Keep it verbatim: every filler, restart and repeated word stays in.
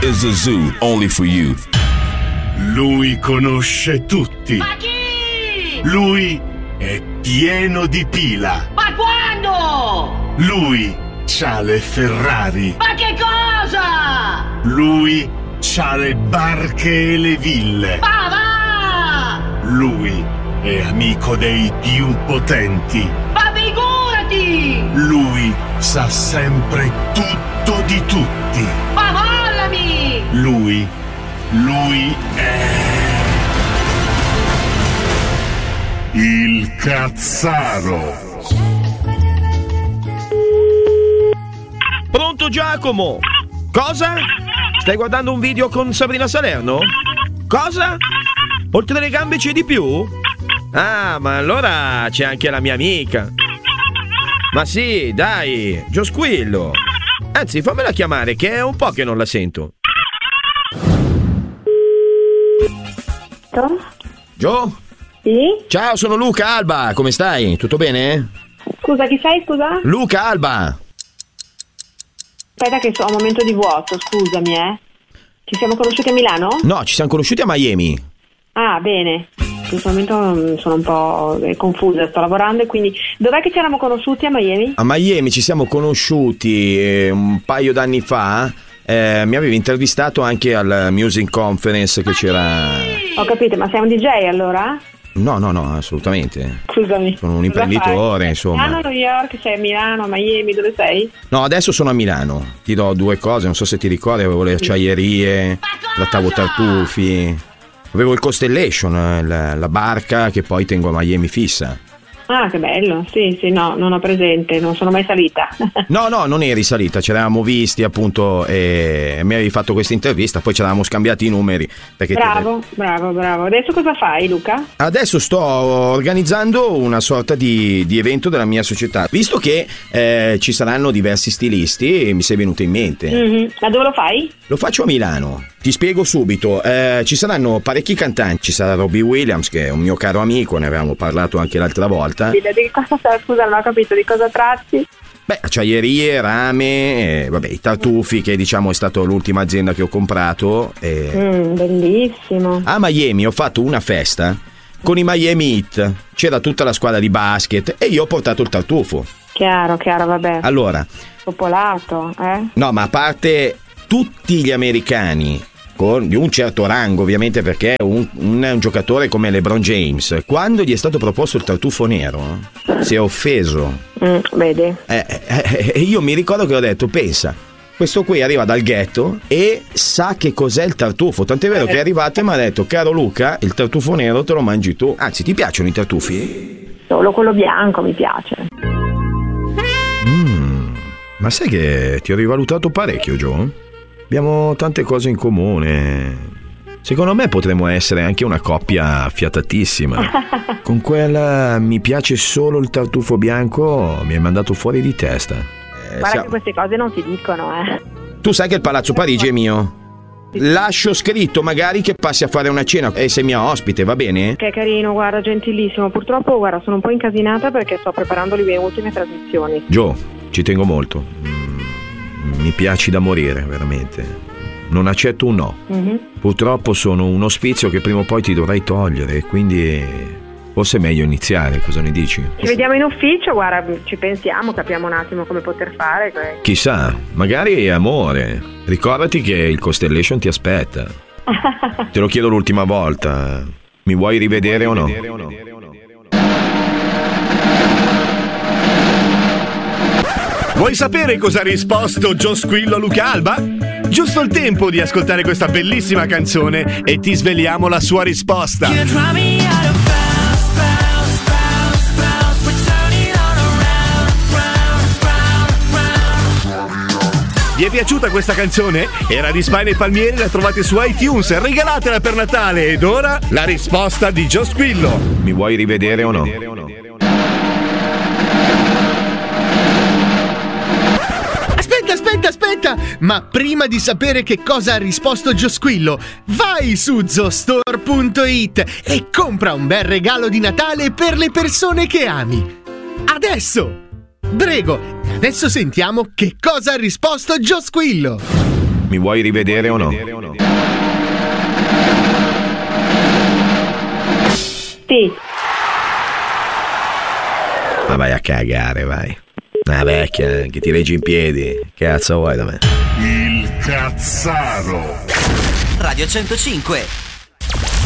is a zoo only for you. Lui conosce tutti. Ma chi? Lui è pieno di pila. Ma quando? Lui c'ha le Ferrari. Ma che cosa? Lui c'ha le barche e le ville. Ma va! Lui è amico dei più potenti. Ma figurati! Lui sa sempre tutto di tutti. Ma mollami! Lui, lui è... il Cazzaro. Pronto Giacomo? Cosa? Stai guardando un video con Sabrina Salerno? Cosa? Oltre le gambe c'è di più? Ah, ma allora c'è anche la mia amica. Ma sì, dai, Gio Squillo. Anzi, fammela chiamare, che è un po' che non la sento. Gio? Sì? Ciao, sono Luca Alba, come stai? Tutto bene? Scusa, chi sei, scusa? Luca Alba. Aspetta che so, un momento di vuoto, scusami, eh. Ci siamo conosciuti a Milano? No, ci siamo conosciuti a Miami. Ah, bene. In questo momento sono un po' confusa, sto lavorando e quindi... Dov'è che ci eravamo conosciuti a Miami? A Miami ci siamo conosciuti eh, un paio d'anni fa. Eh, mi avevi intervistato anche al Music Conference che c'era... Ho capito, ma sei un D J allora? No, no, no, assolutamente. Scusami. Sono un imprenditore, insomma. Milano, New York, sei a Milano, a Miami, dove sei? No, adesso sono a Milano. Ti do due cose, non so se ti ricordi, avevo le acciaierie, trattavo tartufi, avevo il Constellation, la, la barca che poi tengo a Miami fissa. Ah, che bello, sì, sì, no, non ho presente, non sono mai salita. No, no, non eri salita, ci eravamo visti appunto e mi avevi fatto questa intervista, poi ci eravamo scambiati i numeri. Perché Bravo, ti... bravo, bravo. Adesso cosa fai, Luca? Adesso sto organizzando una sorta di, di evento della mia società, visto che eh, ci saranno diversi stilisti e mi sei venuto in mente. Mm-hmm. Ma dove lo fai? Lo faccio a Milano. Ti spiego subito, eh, ci saranno parecchi cantanti, ci sarà Robbie Williams che è un mio caro amico, ne avevamo parlato anche l'altra volta. Di cosa, scusa, non ho capito di cosa tratti. Beh, acciaierie, rame, eh, vabbè, i tartufi che diciamo è stata l'ultima azienda che ho comprato. E... Mm, bellissimo. A Miami ho fatto una festa con i Miami Heat, c'era tutta la squadra di basket e io ho portato il tartufo. Chiaro, chiaro, vabbè. Allora. Popolato, eh? No, ma a parte tutti gli americani di un certo rango, ovviamente, perché un, un, un giocatore come LeBron James, quando gli è stato proposto il tartufo nero, si è offeso. Mm, vedi? E eh, eh, eh, io mi ricordo che ho detto, pensa, questo qui arriva dal ghetto e sa che cos'è il tartufo, tant'è vero che è arrivato e mi ha detto, caro Luca, il tartufo nero te lo mangi tu. Anzi, ti piacciono i tartufi? Solo quello bianco mi piace. Mm, ma sai che ti ho rivalutato parecchio, Joe? Abbiamo tante cose in comune. Secondo me potremmo essere anche una coppia fiatatissima. Con quella mi piace solo il tartufo bianco mi hai mandato fuori di testa. Eh, Guarda siamo... che queste cose non si dicono, eh. Tu sai che il Palazzo Parigi è mio. Lascio scritto magari che passi a fare una cena e sei mia ospite, va bene? Che carino, guarda, gentilissimo. Purtroppo, guarda, sono un po' incasinata perché sto preparando le mie ultime trasmissioni. Joe, ci tengo molto. Mi piaci da morire, veramente. Non accetto un no. Mm-hmm. Purtroppo sono un ospizio che prima o poi ti dovrai togliere, quindi forse è meglio iniziare, cosa ne dici? Ci vediamo in ufficio, guarda, ci pensiamo, capiamo un attimo come poter fare. Chissà, magari è amore. Ricordati che il Constellation ti aspetta. Te lo chiedo l'ultima volta. Mi vuoi rivedere o no? Vuoi sapere cosa ha risposto Gio Squillo a Luca Alba? Giusto il tempo di ascoltare questa bellissima canzone e ti sveliamo la sua risposta. Vi è piaciuta questa canzone? Era di Spine e Palmieri, la trovate su iTunes, regalatela per Natale. Ed ora la risposta di Gio Squillo. Mi vuoi rivedere o no? Aspetta, aspetta, aspetta! Ma prima di sapere che cosa ha risposto Gio Squillo, vai su zoostore punto it e compra un bel regalo di Natale per le persone che ami. Adesso! Prego, adesso sentiamo che cosa ha risposto Gio Squillo. Mi vuoi rivedere o no? Sì. Ma vai a cagare, vai. Una vecchia che ti reggi in piedi. Che cazzo vuoi da me? Il cazzaro. Radio centocinque.